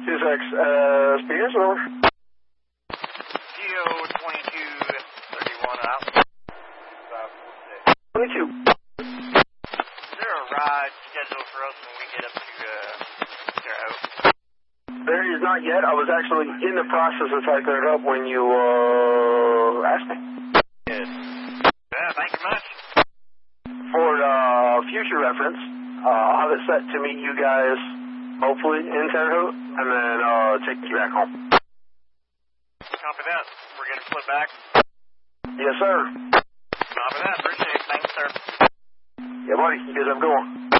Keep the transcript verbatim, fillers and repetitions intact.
two six, uh, Spears, over. Geo twenty-two thirty-one out. twenty-two. Is there a ride scheduled for us when we get up to uh, Terre Haute? There is not yet. I was actually in the process of typing it up when you, uh, asked me. Good. Yeah, thank you much. For, uh, future reference, uh, I'll have it set to meet you guys, hopefully, in Terre Haute, and then, uh, take you back home. Copy that. We're going to flip back. Yes, sir. Copy that. Appreciate it. Thanks, sir. Yeah, buddy. You guys have a good one.